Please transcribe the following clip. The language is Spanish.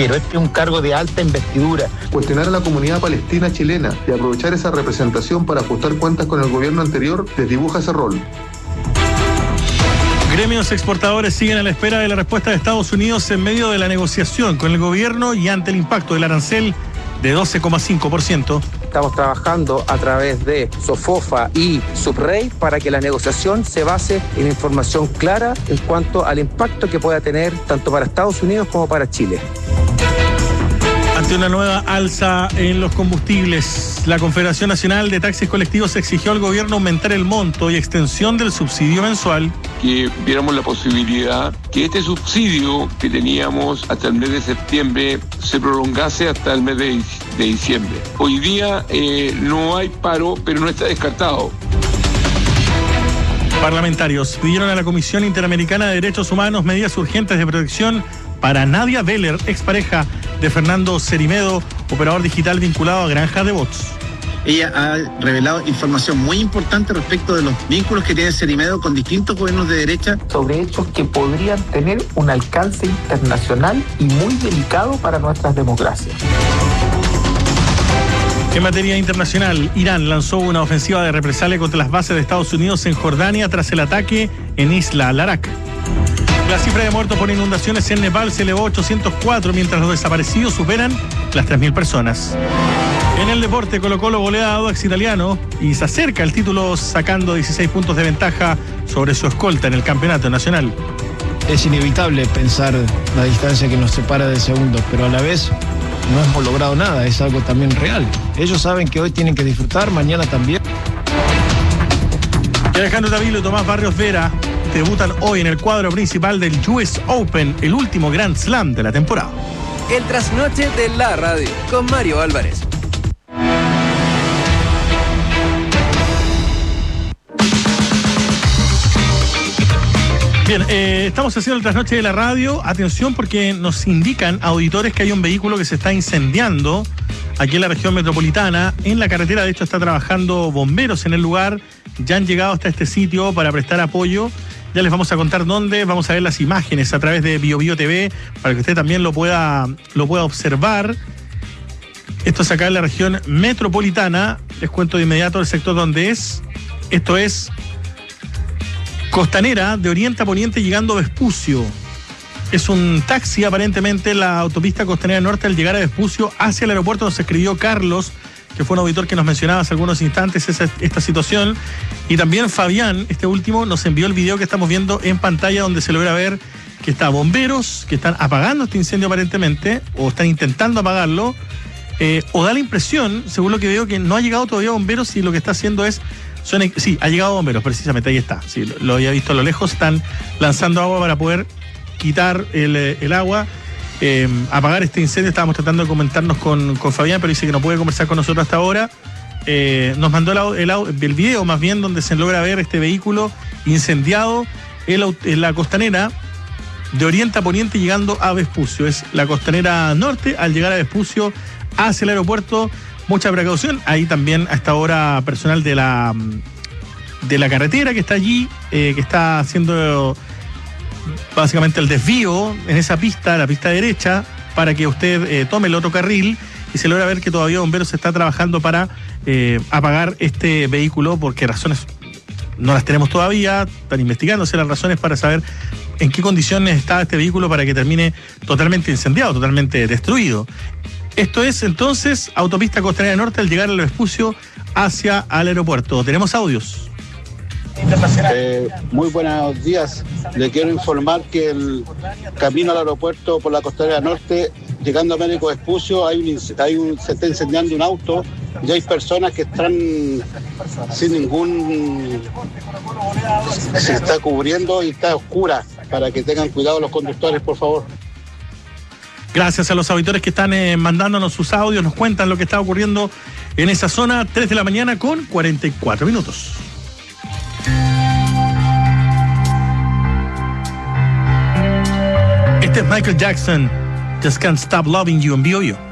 extranjero. Este es un cargo de alta investidura. Cuestionar a la comunidad palestina chilena y aprovechar esa representación para ajustar cuentas con el gobierno anterior desdibuja ese rol. Gremios exportadores siguen a la espera de la respuesta de Estados Unidos en medio de la negociación con el gobierno y ante el impacto del arancel de 12,5%. Estamos trabajando a través de SOFOFA y Subrey para que la negociación se base en información clara en cuanto al impacto que pueda tener tanto para Estados Unidos como para Chile. Ante una nueva alza en los combustibles, la Confederación Nacional de Taxis Colectivos exigió al gobierno aumentar el monto y extensión del subsidio mensual. Que viéramos la posibilidad que este subsidio que teníamos hasta el mes de septiembre se prolongase hasta el mes de diciembre. Hoy día no hay paro, pero no está descartado. Parlamentarios pidieron a la Comisión Interamericana de Derechos Humanos medidas urgentes de protección para Nadia Beller, expareja de Fernando Cerimedo, operador digital vinculado a Granja de Bots. Ella ha revelado información muy importante respecto de los vínculos que tiene Cerimedo con distintos gobiernos de derecha. Sobre hechos que podrían tener un alcance internacional y muy delicado para nuestras democracias. En materia internacional, Irán lanzó una ofensiva de represalia contra las bases de Estados Unidos en Jordania tras el ataque en Isla Larak. La cifra de muertos por inundaciones en Nepal se elevó a 804, mientras los desaparecidos superan las 3.000 personas. En el deporte, Colo-Colo golea a Audax Italiano y se acerca al título sacando 16 puntos de ventaja sobre su escolta en el campeonato nacional. Es inevitable pensar la distancia que nos separa del segundo, pero a la vez no hemos logrado nada, es algo también real. Ellos saben que hoy tienen que disfrutar, mañana también. Alejandro Tavilo y Tomás Barrios Vera debutan hoy en el cuadro principal del US Open, el último Grand Slam de la temporada. El trasnoche de la radio con Mario Álvarez. Bien, estamos haciendo el trasnoche de la radio. Atención porque nos indican auditores que hay un vehículo que se está incendiando aquí en la región metropolitana. En la carretera, de hecho, está trabajando bomberos en el lugar. Ya han llegado hasta este sitio para prestar apoyo. Ya les vamos a contar dónde. Vamos a ver las imágenes a través de BioBio TV para que usted también lo pueda observar. Esto es acá en la región metropolitana. Les cuento de inmediato el sector donde es. Esto es Costanera, de oriente a poniente, llegando a Vespucio. Es un taxi, aparentemente, la autopista Costanera Norte al llegar a Vespucio hacia el aeropuerto. Nos escribió Carlos, que fue un auditor que nos mencionaba hace algunos instantes esta situación. Y también Fabián, este último, nos envió el video que estamos viendo en pantalla, donde se logra ver que está bomberos que están apagando este incendio aparentemente, o están intentando apagarlo, o da la impresión, según lo que veo, que no ha llegado todavía bomberos y lo que está haciendo es... Sí, ha llegado bomberos, precisamente, ahí está. Sí, lo había visto a lo lejos, están lanzando agua para poder quitar el agua, apagar este incendio. Estábamos tratando de comentarnos con Fabián, pero dice que no puede conversar con nosotros hasta ahora. Nos mandó el video, más bien, donde se logra ver este vehículo incendiado en la Costanera, de oriente a poniente, llegando a Vespucio. Es la Costanera Norte, al llegar a Vespucio hacia el aeropuerto. Mucha precaución. Ahí también a esta hora personal de la carretera que está allí, que está haciendo básicamente el desvío en esa pista, la pista derecha, para que usted tome el otro carril, y se logra ver que todavía bomberos está trabajando para apagar este vehículo, porque razones no las tenemos todavía. Están investigándose las razones para saber en qué condiciones está este vehículo para que termine totalmente incendiado, totalmente destruido. Esto es entonces autopista Costanera Norte al llegar al Vespucio hacia el aeropuerto. Tenemos audios. Muy buenos días. Le quiero informar que el camino al aeropuerto por la Costanera Norte, llegando a Américo Vespucio, se está incendiando un auto. Ya hay personas que están sin ningún... Se está cubriendo y está oscura, para que tengan cuidado los conductores, por favor. Gracias a los auditores que están mandándonos sus audios, nos cuentan lo que está ocurriendo en esa zona. 3 de la mañana con 44 minutos. Este es Michael Jackson, Just Can't Stop Loving You en BioBio.